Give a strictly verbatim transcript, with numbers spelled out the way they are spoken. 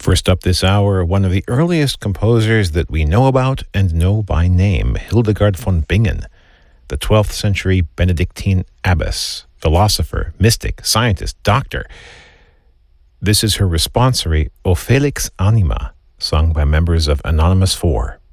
First up this hour, one of the earliest composers that we know about and know by name, Hildegard von Bingen, the twelfth century Benedictine abbess, philosopher, mystic, scientist, doctor. This is her responsory, O Felix Anima, sung by members of Anonymous Four.